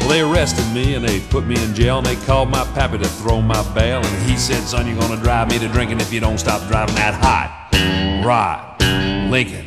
They arrested me and they put me in jail and they called my pappy to throw my bail and he said, son, you're gonna drive me to drinking if you don't stop driving that hot rod Lincoln.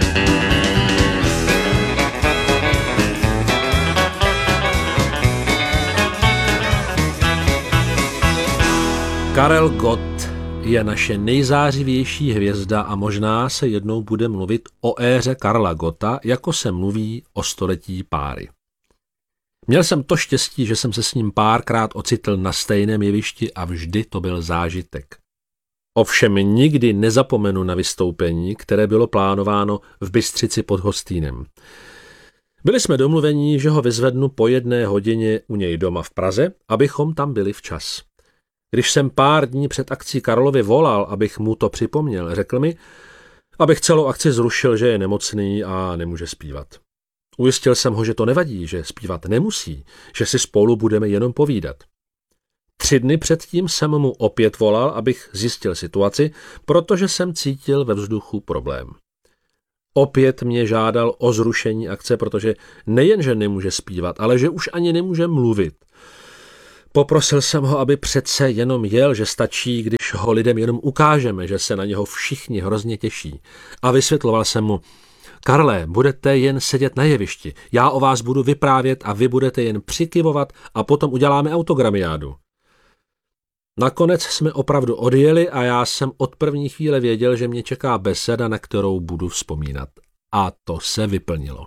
Karel Gott je naše nejzářivější hvězda a možná se jednou bude mluvit o éře Karla Gotta, jako se mluví o století páry. Měl jsem to štěstí, že jsem se s ním párkrát ocitl na stejném jevišti a vždy to byl zážitek. Ovšem nikdy nezapomenu na vystoupení, které bylo plánováno v Bystřici pod Hostýnem. Byli jsme domluveni, že ho vyzvednu po 1 hodině u něj doma v Praze, abychom tam byli včas. Když jsem pár dní před akcí Karlovi volal, abych mu to připomněl, řekl mi, abych celou akci zrušil, že je nemocný a nemůže zpívat. Ujistil jsem ho, že to nevadí, že zpívat nemusí, že si spolu budeme jenom povídat. 3 dny předtím jsem mu opět volal, abych zjistil situaci, protože jsem cítil ve vzduchu problém. Opět mě žádal o zrušení akce, protože nejenže nemůže zpívat, ale že už ani nemůže mluvit. Poprosil jsem ho, aby přece jenom jel, že stačí, když ho lidem jenom ukážeme, že se na něho všichni hrozně těší. A vysvětloval jsem mu, Karle, budete jen sedět na jevišti, já o vás budu vyprávět a vy budete jen přikyvovat a potom uděláme autogramiádu. Nakonec jsme opravdu odjeli a já jsem od první chvíle věděl, že mě čeká beseda, na kterou budu vzpomínat. A to se vyplnilo.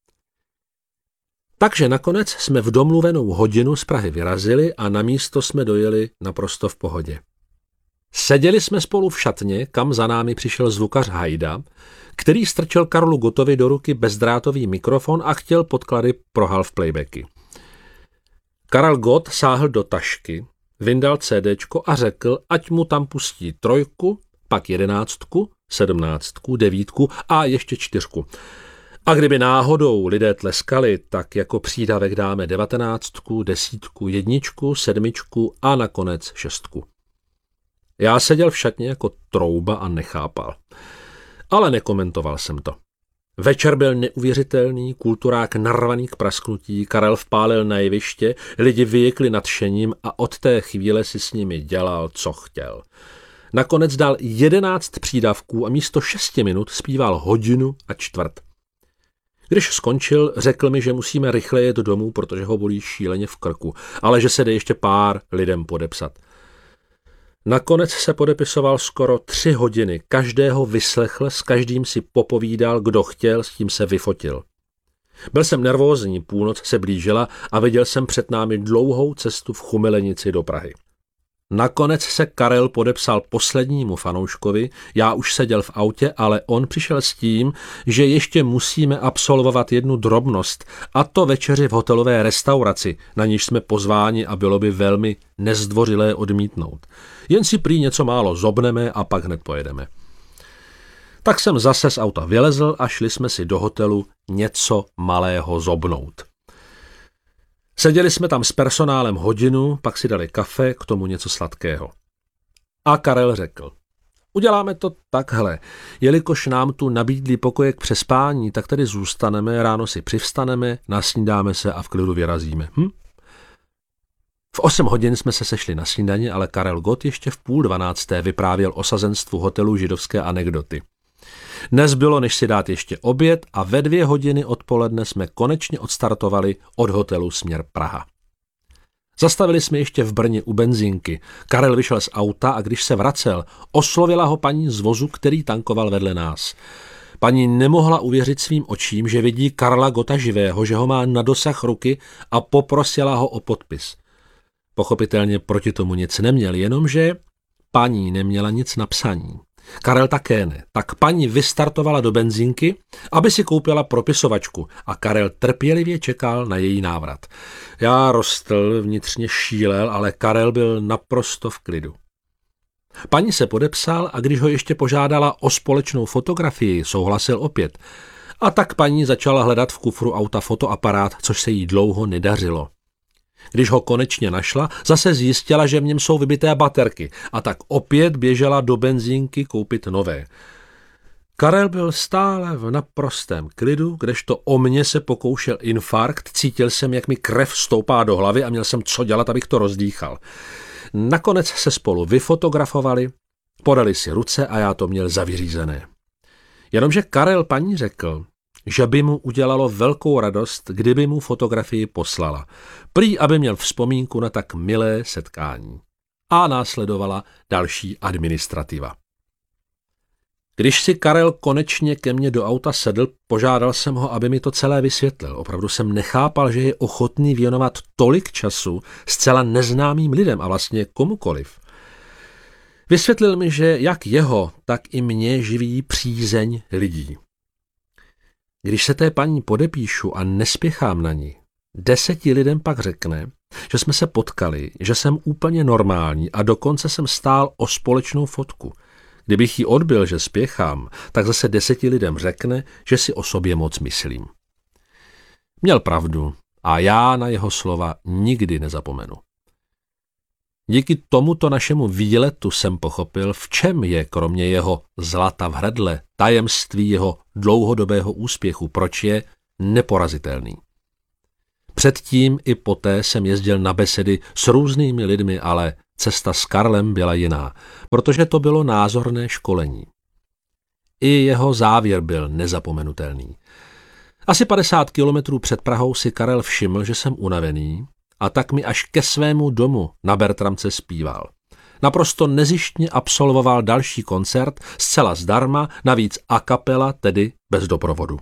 Takže nakonec jsme v domluvenou hodinu z Prahy vyrazili a na místo jsme dojeli naprosto v pohodě. Seděli jsme spolu v šatně, kam za námi přišel zvukař Hajda, který strčil Karlu Gottovi do ruky bezdrátový mikrofon a chtěl podklady pro half playbacky. Karel Gott sáhl do tašky, vyndal CDčko a řekl, ať mu tam pustí 3, pak 11, 17, 9 a ještě 4. A kdyby náhodou lidé tleskali, tak jako přídavek dáme 19, 10, 1, 7 a nakonec 6. Já seděl v šatně jako trouba a nechápal. Ale nekomentoval jsem to. Večer byl neuvěřitelný, kulturák narvaný k prasknutí, Karel vpálil na jeviště, lidi vyjekli nadšením a od té chvíle si s nimi dělal, co chtěl. Nakonec dal 11 přídavků a místo 6 minut zpíval 1,25 hodiny. Když skončil, řekl mi, že musíme rychle jet domů, protože ho bolí šíleně v krku, ale že se jde ještě pár lidem podepsat. Nakonec se podepisoval skoro 3 hodiny, každého vyslechl, s každým si popovídal, kdo chtěl, s tím se vyfotil. Byl jsem nervózní, půlnoc se blížila a viděl jsem před námi dlouhou cestu v Chumelenici do Prahy. Nakonec se Karel podepsal poslednímu fanouškovi, já už seděl v autě, ale on přišel s tím, že ještě musíme absolvovat jednu drobnost, a to večeři v hotelové restauraci, na níž jsme pozváni a bylo by velmi nezdvořilé odmítnout. Jen si prý něco málo zobneme a pak hned pojedeme. Tak jsem zase z auta vylezl a šli jsme si do hotelu něco malého zobnout. Seděli jsme tam s personálem hodinu, pak si dali kafe, k tomu něco sladkého. A Karel řekl, uděláme to takhle, jelikož nám tu nabídli pokoje k přespání, tak tady zůstaneme, ráno si přivstaneme, nasnídáme se a v klidu vyrazíme. V 8 hodin jsme se sešli na snídani, ale Karel Gott ještě v 11:30 vyprávěl o sazenstvu hotelu židovské anekdoty. Nezbylo, než si dát ještě oběd a ve 2 hodiny odpoledne jsme konečně odstartovali od hotelu směr Praha. Zastavili jsme ještě v Brně u benzínky. Karel vyšel z auta a když se vracel, oslovila ho paní z vozu, který tankoval vedle nás. Paní nemohla uvěřit svým očím, že vidí Karla Gotta živého, že ho má na dosah ruky a poprosila ho o podpis. Pochopitelně proti tomu nic neměl, jenomže paní neměla nic na psaní. Karel také ne. Tak paní vystartovala do benzínky, aby si koupila propisovačku a Karel trpělivě čekal na její návrat. Já rostl, vnitřně šílel, ale Karel byl naprosto v klidu. Paní se podepsal a když ho ještě požádala o společnou fotografii, souhlasil opět. A tak paní začala hledat v kufru auta fotoaparát, což se jí dlouho nedařilo. Když ho konečně našla, zase zjistila, že v něm jsou vybité baterky a tak opět běžela do benzínky koupit nové. Karel byl stále v naprostém klidu, kdežto o mě se pokoušel infarkt, cítil jsem, jak mi krev stoupá do hlavy a měl jsem co dělat, abych to rozdýchal. Nakonec se spolu vyfotografovali, podali si ruce a já to měl zavyřízené. Jenomže Karel paní řekl, že by mu udělalo velkou radost, kdyby mu fotografii poslala. Prý, aby měl vzpomínku na tak milé setkání. A následovala další administrativa. Když si Karel konečně ke mně do auta sedl, požádal jsem ho, aby mi to celé vysvětlil. Opravdu jsem nechápal, že je ochotný věnovat tolik času zcela neznámým lidem a vlastně komukoliv. Vysvětlil mi, že jak jeho, tak i mě živí přízeň lidí. Když se té paní podepíšu a nespěchám na ní, 10 lidem pak řekne, že jsme se potkali, že jsem úplně normální a dokonce jsem stál o společnou fotku. Kdybych jí odbyl, že spěchám, tak zase 10 lidem řekne, že si o sobě moc myslím. Měl pravdu a já na jeho slova nikdy nezapomenu. Díky tomuto našemu výletu jsem pochopil, v čem je, kromě jeho zlata v hrdle, tajemství jeho dlouhodobého úspěchu, proč je neporazitelný. Předtím i poté jsem jezdil na besedy s různými lidmi, ale cesta s Karlem byla jiná, protože to bylo názorné školení. I jeho závěr byl nezapomenutelný. Asi 50 kilometrů před Prahou si Karel všiml, že jsem unavený, a tak mi až ke svému domu na Bertramce zpíval. Naprosto nezištně absolvoval další koncert, zcela zdarma, navíc a cappella, tedy bez doprovodu.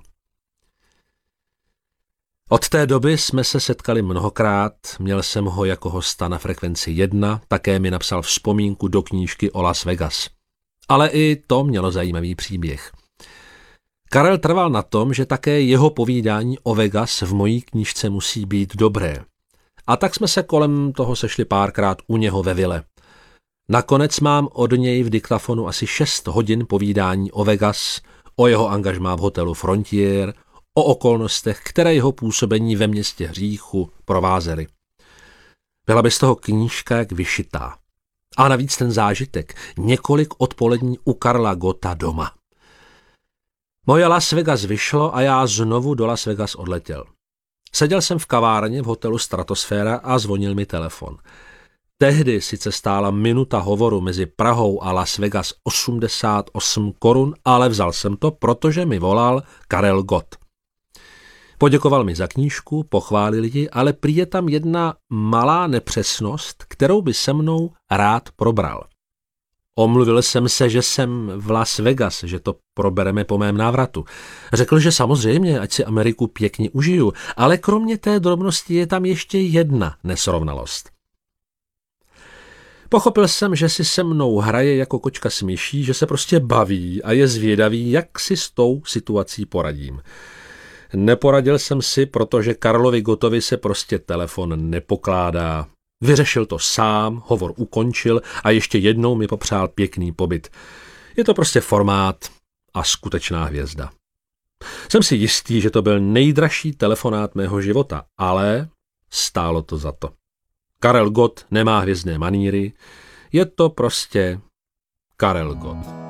Od té doby jsme se setkali mnohokrát, měl jsem ho jako hosta na Frekvenci 1, také mi napsal vzpomínku do knížky o Las Vegas. Ale i to mělo zajímavý příběh. Karel trval na tom, že také jeho povídání o Vegas v mojí knížce musí být dobré. A tak jsme se kolem toho sešli párkrát u něho ve vile. Nakonec mám od něj v diktafonu asi 6 hodin povídání o Vegas, o jeho angažmá v hotelu Frontier, o okolnostech, které jeho působení ve městě hříchu provázely. Byla by z toho knížka jak vyšitá. A navíc ten zážitek, několik odpolední u Karla Gotta doma. Moje Las Vegas vyšlo a já znovu do Las Vegas odletěl. Seděl jsem v kavárně v hotelu Stratosféra a zvonil mi telefon. Tehdy sice stála minuta hovoru mezi Prahou a Las Vegas 88 korun, ale vzal jsem to, protože mi volal Karel Gott. Poděkoval mi za knížku, pochválil ji, ale prý je tam jedna malá nepřesnost, kterou by se mnou rád probral. Omluvil jsem se, že jsem v Las Vegas, že to probereme po mém návratu. Řekl, že samozřejmě, ať si Ameriku pěkně užiju, ale kromě té drobnosti je tam ještě jedna nesrovnalost. Pochopil jsem, že si se mnou hraje jako kočka s myší, že se prostě baví a je zvědavý, jak si s tou situací poradím. Neporadil jsem si, protože Karlovi Gottovi se prostě telefon nepokládá. Vyřešil to sám, hovor ukončil a ještě jednou mi popřál pěkný pobyt. Je to prostě formát a skutečná hvězda. Jsem si jistý, že to byl nejdražší telefonát mého života, ale stálo to za to. Karel Gott nemá hvězdné maníry, je to prostě Karel Gott.